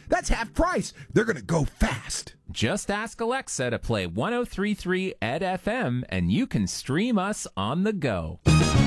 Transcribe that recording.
That's half price. They're going to go fast. Just ask Alexa to play 103.3 Ed FM, and you can stream us on the go.